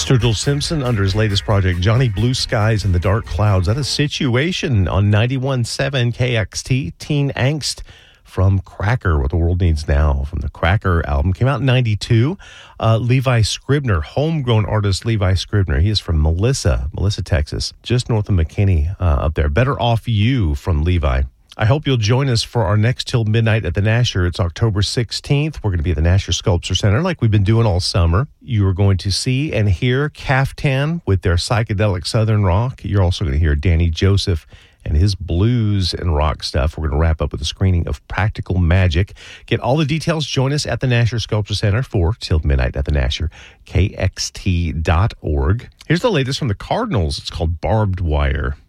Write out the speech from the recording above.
Sturgill Simpson under his latest project, Johnny Blue Skies and the Dark Clouds. That is Situation on 91.7 KXT. Teen Angst from Cracker, What the World Needs Now, from the Cracker album. Came out in 92. Levi Scribner, homegrown artist Levi Scribner. He is from Melissa, Texas, just north of McKinney up there. Better Off You from Levi. I hope you'll join us for our next Till Midnight at the Nasher. It's October 16th. We're going to be at the Nasher Sculpture Center like we've been doing all summer. You are going to see and hear Caftan with their psychedelic Southern rock. You're also going to hear Danny Joseph and his blues and rock stuff. We're going to wrap up with a screening of Practical Magic. Get all the details. Join us at the Nasher Sculpture Center for Till Midnight at the Nasher, kxt.org. Here's the latest from the Cardinals. It's called Barbed Wire.